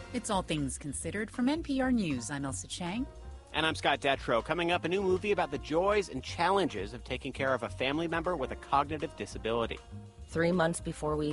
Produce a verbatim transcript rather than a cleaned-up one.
It's All Things Considered from N P R News. I'm Elsa Chang. And I'm Scott Detrow. Coming up, a new movie about the joys and challenges of taking care of a family member with a cognitive disability. Three months before we